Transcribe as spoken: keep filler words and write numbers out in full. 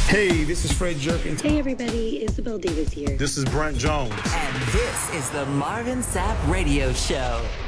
Hey, this is Fred Jerkins. Hey everybody, Isabel Davis here. This is Brent Jones. And this is the Marvin Sapp Radio Show.